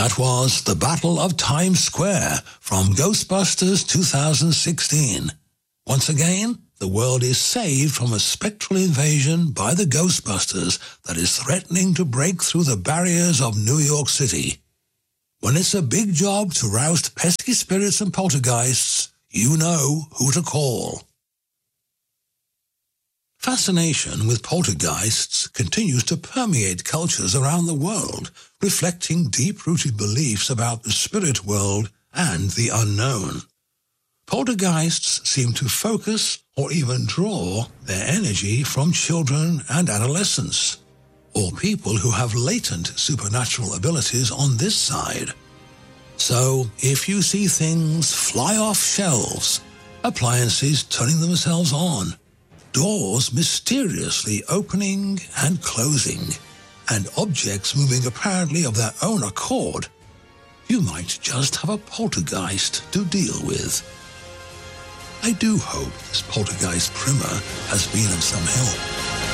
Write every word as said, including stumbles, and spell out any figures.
That was the Battle of Times Square from Ghostbusters two thousand sixteen. Once again, the world is saved from a spectral invasion by the Ghostbusters that is threatening to break through the barriers of New York City. When it's a big job to roust pesky spirits and poltergeists, you know who to call. Fascination with poltergeists continues to permeate cultures around the world, reflecting deep-rooted beliefs about the spirit world and the unknown. Poltergeists seem to focus or even draw their energy from children and adolescents, or people who have latent supernatural abilities on this side. So, if you see things fly off shelves, appliances turning themselves on, doors mysteriously opening and closing, and objects moving apparently of their own accord, you might just have a poltergeist to deal with. I do hope this poltergeist primer has been of some help.